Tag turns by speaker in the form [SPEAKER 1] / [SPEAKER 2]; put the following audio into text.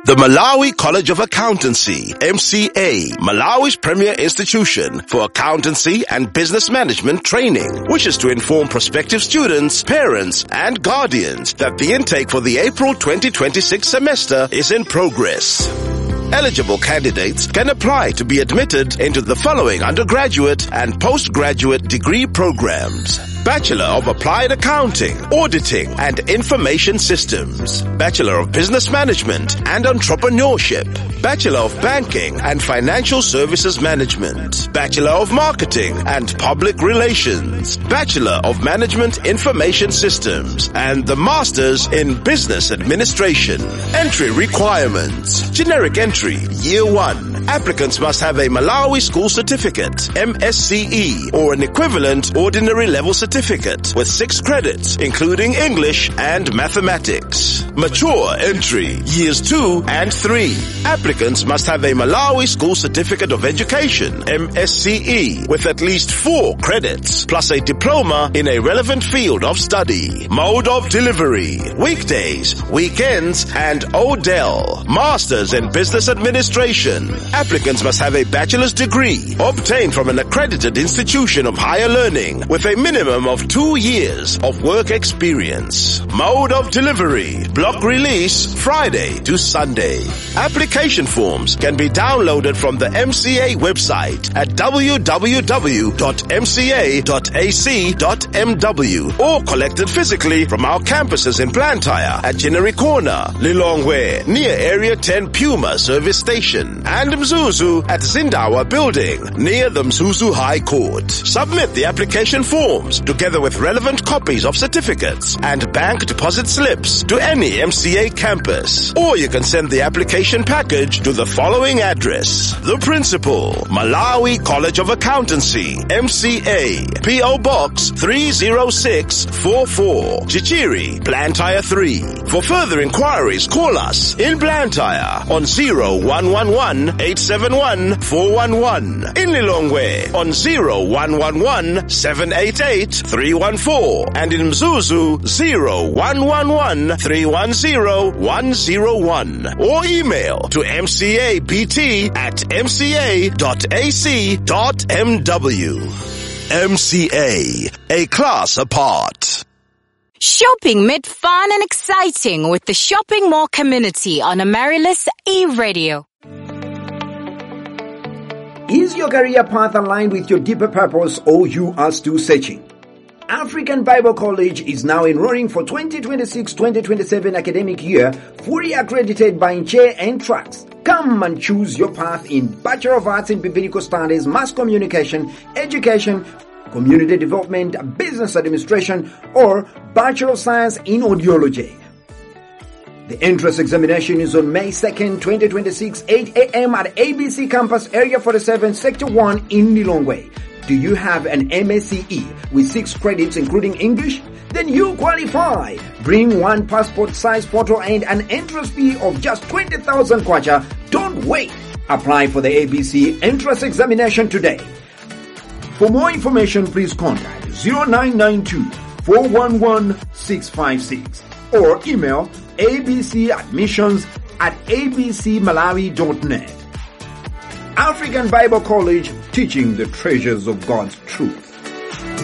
[SPEAKER 1] The Malawi College of Accountancy, MCA, Malawi's premier institution for accountancy and business management training, wishes to inform prospective students, parents, and guardians that the intake for the April 2026 semester is in progress. Eligible candidates can apply to be admitted into the following undergraduate and postgraduate degree programs: Bachelor of Applied Accounting, Auditing and Information Systems, Bachelor of Business Management and Entrepreneurship, Bachelor of Banking and Financial Services Management, Bachelor of Marketing and Public Relations, Bachelor of Management Information Systems, and the Masters in Business Administration. Entry requirements: generic entry, Year 1. Applicants must have a Malawi School Certificate, MSCE, or an equivalent ordinary level certificate with 6 credits, including English and mathematics. Mature entry, Years 2 and 3. Applicants must have a Malawi School Certificate of Education, MSCE, with at least 4 credits, plus a diploma in a relevant field of study. Mode of delivery: weekdays, weekends, and ODEL. Masters in Business Administration. Applicants must have a bachelor's degree obtained from an accredited institution of higher learning with a minimum of 2 years of work experience. Mode of delivery: block release, Friday to Sunday. Application forms can be downloaded from the MCA website at www.mca.ac.mw or collected physically from our campuses in Blantyre at Chinnery Corner, Lilongwe, near Area 10 Puma Service Station, and Mzuzu at Zindawa Building, near the Mzuzu High Court. Submit the application forms together with relevant copies of certificates and bank deposit slips to any MCA campus, or you can send the application package to the following address: The Principal, Malawi College of Accountancy, MCA, P.O. Box 30644, Chichiri, Blantyre 3. For further inquiries, call us in Blantyre on 0111-871-411, in Lilongwe on 0111-788-314, and in Mzuzu 0111-310-101, or email to mca.ac.mw. MCA, a class apart.
[SPEAKER 2] Shopping made fun and exciting with the Shopping Mall community on Amaryllis E-Radio.
[SPEAKER 3] Is your career path aligned with your deeper purpose, or you are still searching? African Bible College is now enrolling for 2026-2027 academic year, fully accredited by Nche and Tracks. Come and choose your path in Bachelor of Arts in Biblical Studies, Mass Communication, Education, Community Development, Business Administration, or Bachelor of Science in Audiology. The entrance examination is on May 2nd, 2026, 8 a.m. at ABC Campus, Area 47, Sector 1 in Lilongwe. Do you have an MSCE with 6 credits including English? Then you qualify. Bring 1 passport size photo and an entrance fee of just 20,000 kwacha. Don't wait. Apply for the ABC entrance examination today. For more information, please contact 0992-411-656 or email abcadmissions@abcmalawi.net. African Bible College, teaching the treasures of God's truth.